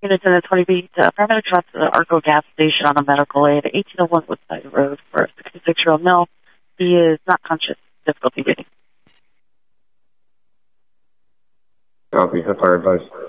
Units in the 20B to paramedics route to the Arco gas station on a medical aid at 1801 Woodside Road for a 66-year-old male. He is not conscious. Difficulty breathing. Copy. Have fire advice.